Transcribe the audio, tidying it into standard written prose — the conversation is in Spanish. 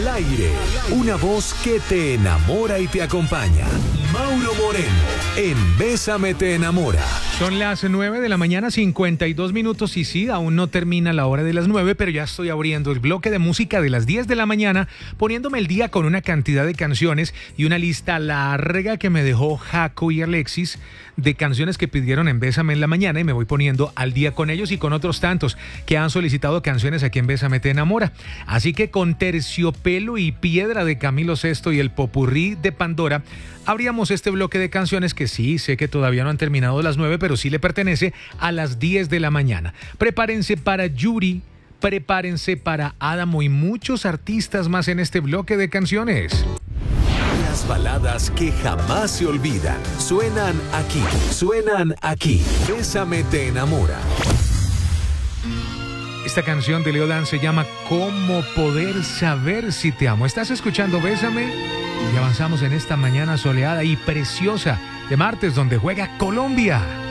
Al aire, una voz que te enamora y te acompaña. Mauro Moreno, en Bésame te enamora. Son las 9 de la mañana, 52 minutos, y sí, aún no termina la hora de las 9, pero ya estoy abriendo el bloque de música de las 10 de la mañana, poniéndome el día con una cantidad de canciones y una lista larga que me dejó Jaco y Alexis de canciones que pidieron en Bésame en la mañana, y me voy poniendo al día con ellos y con otros tantos que han solicitado canciones aquí en Bésame te enamora. Así que con Terciopelo y Piedra de Camilo Sesto y el popurrí de Pandora, abríamos este bloque de canciones que sí, sé que todavía no han terminado las 9, pero sí le pertenece a las 10 de la mañana. Prepárense para Yuri, prepárense para Adamo y muchos artistas más en este bloque de canciones. Las baladas que jamás se olvidan suenan aquí. Bésame te enamora. Esta canción de Leo Dan se llama ¿Cómo poder saber si te amo? Estás escuchando Bésame y avanzamos en esta mañana soleada y preciosa de martes, donde juega Colombia.